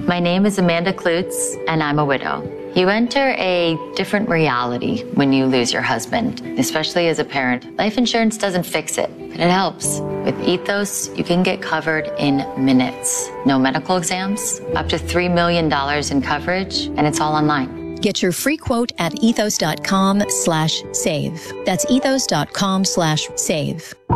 My name is Amanda Klutz, and I'm a widow. You enter a different reality when you lose your husband, especially as a parent. Life insurance doesn't fix it, but it helps. With Ethos, you can get covered in minutes. No medical exams, up to $3 million in coverage, and it's all online. Get your free quote at ethos.com/save. That's ethos.com/save.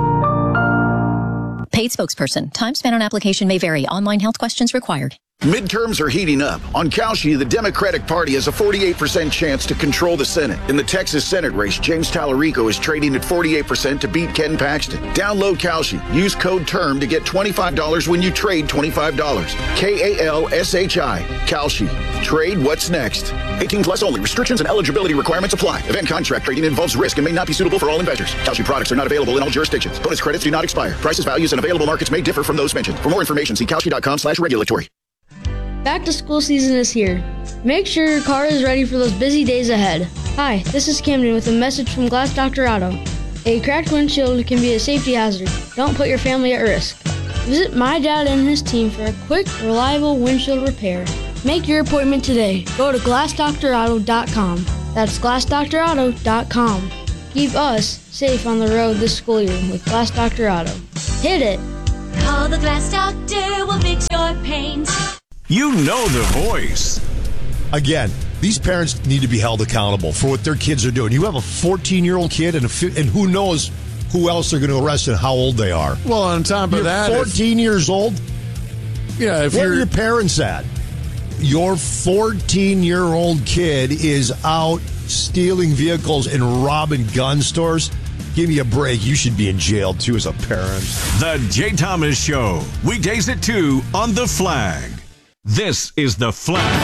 Paid spokesperson. Time spent on application may vary. Online health questions required. Midterms are heating up. On Kalshi, the Democratic Party has a 48% chance to control the Senate. In the Texas Senate race, James Tallarico is trading at 48% to beat Ken Paxton. Download Kalshi. Use code TERM to get $25 when you trade $25. KALSHI. Kalshi. Trade what's next. 18 plus only. Restrictions and eligibility requirements apply. Event contract trading involves risk and may not be suitable for all investors. Kalshi products are not available in all jurisdictions. Bonus credits do not expire. Prices, values, and available markets may differ from those mentioned. For more information, see kalshi.com/regulatory. Back to school season is here. Make sure your car is ready for those busy days ahead. Hi, this is Camden with a message from Glass Doctor Auto. A cracked windshield can be a safety hazard. Don't put your family at risk. Visit my dad and his team for a quick, reliable windshield repair. Make your appointment today. Go to glassdoctorauto.com. That's glassdoctorauto.com. Keep us safe on the road this school year with Glass Doctor Auto. Hit it! Call the Glass Doctor, we'll fix your paint. You know the voice. Again, these parents need to be held accountable for what their kids are doing. You have a 14-year-old kid, and who knows who else they're going to arrest and how old they are. Well, on top of that, 14 years old? Yeah, if where are your parents at? Your 14-year-old kid is out stealing vehicles and robbing gun stores. Give me a break. You should be in jail, too, as a parent. The Jay Thomas Show. Weekdays at 2 on The Flag. This is The Flag.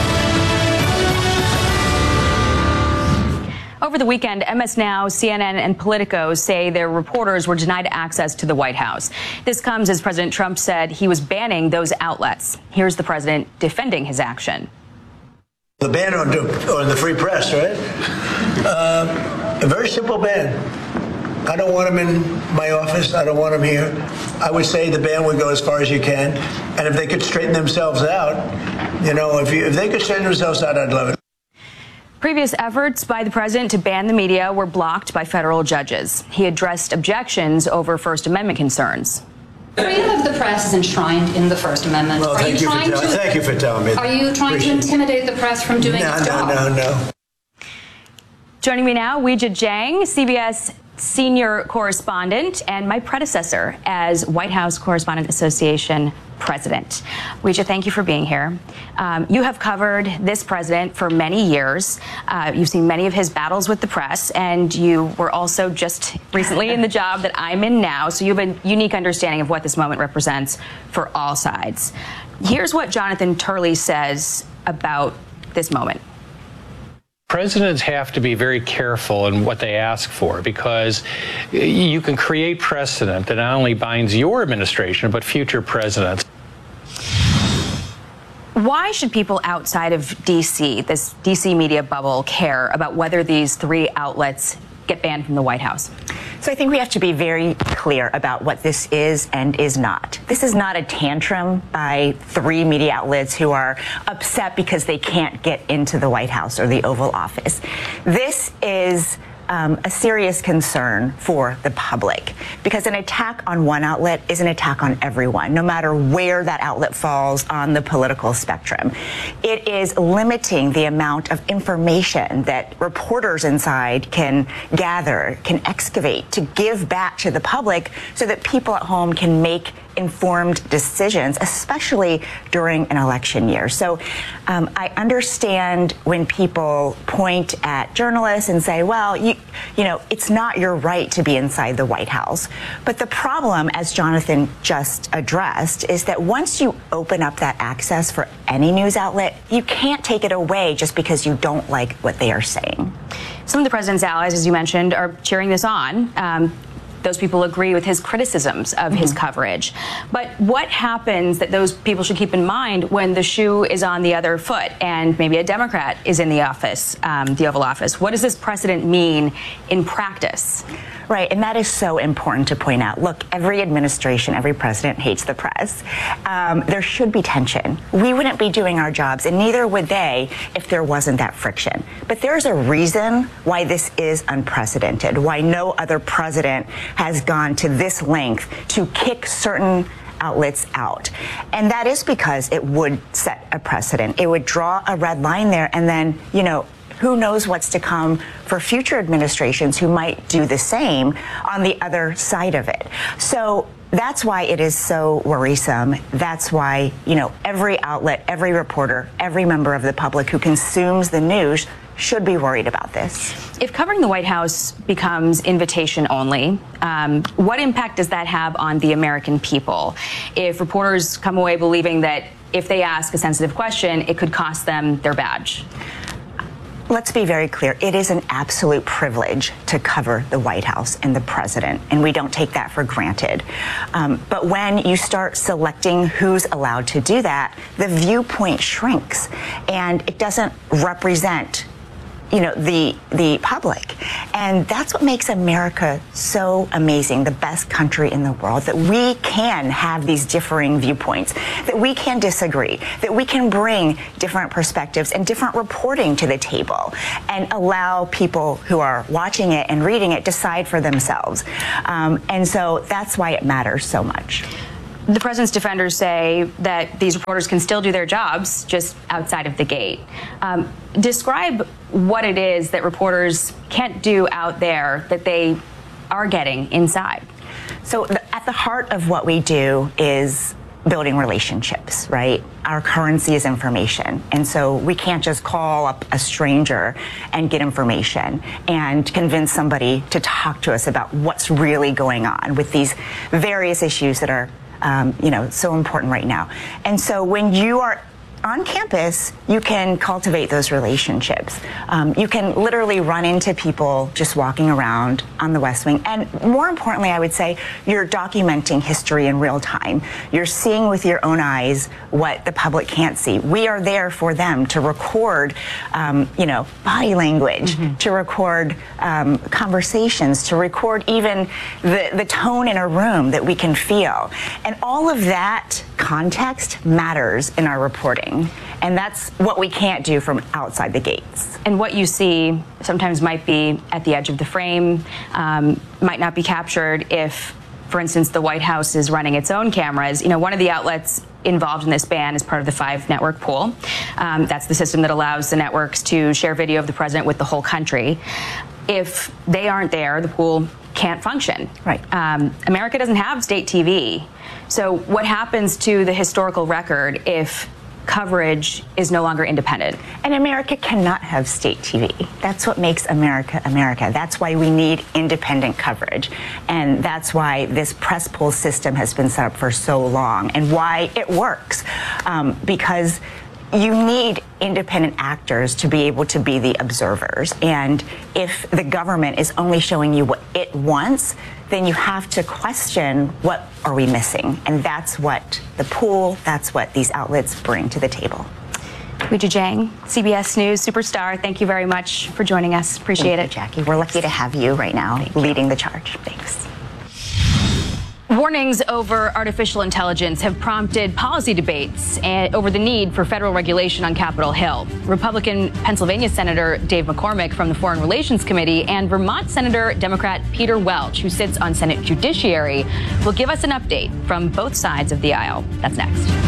Over the weekend, MS Now, CNN, and Politico say their reporters were denied access to the White House. This comes as President Trump said he was banning those outlets. Here's the president defending his action. The ban on the free press, right? A very simple ban. I don't want them in my office. I don't want them here. I would say the ban would go as far as you can. And if they could straighten themselves out, if they could straighten themselves out, I'd love it. Previous efforts by the president to ban the media were blocked by federal judges. He addressed objections over First Amendment concerns. Freedom of the press is enshrined in the First Amendment. Well, thank you for telling me. Are you trying to intimidate the press from doing its job? No. Joining me now, Weijia Jiang, CBS senior correspondent and my predecessor as White House Correspondent Association president. Weijia, thank you for being here. You have covered this president for many years. You've seen many of his battles with the press, and you were also just recently in the job that I'm in now, so you have a unique understanding of what this moment represents for all sides. Here's what Jonathan Turley says about this moment. Presidents have to be very careful in what they ask for, because you can create precedent that not only binds your administration, but future presidents. Why should people outside of D.C., this D.C. media bubble, care about whether these three outlets get banned from the White House? So I think we have to be very clear about what this is and is not. This is not a tantrum by three media outlets who are upset because they can't get into the White House or the Oval Office. This is a serious concern for the public, because an attack on one outlet is an attack on everyone, no matter where that outlet falls on the political spectrum. It is limiting the amount of information that reporters inside can gather, can excavate, to give back to the public so that people at home can make informed decisions, especially during an election year. So I understand when people point at journalists and say, well, you know, it's not your right to be inside the White House. But the problem, as Jonathan just addressed, is that once you open up that access for any news outlet, you can't take it away just because you don't like what they are saying. Some of the president's allies, as you mentioned, are cheering this on. Those people agree with his criticisms of his coverage. But what happens that those people should keep in mind when the shoe is on the other foot and maybe a Democrat is in the office, the Oval Office? What does this precedent mean in practice? Right, and that is so important to point out. Look, every administration, every president hates the press. There should be tension. We wouldn't be doing our jobs, and neither would they if there wasn't that friction. But there's a reason why this is unprecedented, why no other president has gone to this length to kick certain outlets out. And that is because it would set a precedent. It would draw a red line there, and then, you know, who knows what's to come for future administrations who might do the same on the other side of it. So that's why it is so worrisome. That's why, you know, every outlet, every reporter, every member of the public who consumes the news should be worried about this. If covering the White House becomes invitation only, what impact does that have on the American people? If reporters come away believing that if they ask a sensitive question, it could cost them their badge? Let's be very clear. It is an absolute privilege to cover the White House and the president, and we don't take that for granted. But when you start selecting who's allowed to do that, the viewpoint shrinks, and it doesn't represent, you know, the public. And that's what makes America so amazing, the best country in the world, that we can have these differing viewpoints, that we can disagree, that we can bring different perspectives and different reporting to the table and allow people who are watching it and reading it decide for themselves. And so that's why it matters so much. The president's defenders say that these reporters can still do their jobs just outside of the gate. Describe what it is that reporters can't do out there that they are getting inside. So at the heart of what we do is building relationships, right? Our currency is information. And so we can't just call up a stranger and get information and convince somebody to talk to us about what's really going on with these various issues that are you know, so important right now. And so when you are on campus, you can cultivate those relationships. You can literally run into people just walking around on the West Wing. And more importantly, I would say, you're documenting history in real time. You're seeing with your own eyes what the public can't see. We are there for them to record, you know, body language, to record conversations, to record even the tone in a room that we can feel. And all of that context matters in our reporting. And that's what we can't do from outside the gates. And what you see sometimes might be at the edge of the frame, might not be captured if, for instance, the White House is running its own cameras. You know, one of the outlets involved in this ban is part of the 5-network pool. That's the system that allows the networks to share video of the president with the whole country. If they aren't there, the pool can't function. Right. America doesn't have state TV. So what happens to the historical record if coverage is no longer independent? And America cannot have state TV. That's what makes America America. That's why we need independent coverage. And that's why this press pool system has been set up for so long and why it works. Because you need independent actors to be able to be the observers. And if the government is only showing you what it wants, then you have to question, what are we missing? And that's what the pool, that's what these outlets bring to the table. Weijia Jiang, CBS News superstar, thank you very much for joining us. Appreciate it. Jackie, we're lucky to have you right now leading the charge. Thanks. Warnings over artificial intelligence have prompted policy debates over the need for federal regulation on Capitol Hill. Republican Pennsylvania Senator Dave McCormick from the Foreign Relations Committee and Vermont Senator Democrat Peter Welch, who sits on Senate Judiciary, will give us an update from both sides of the aisle. That's next.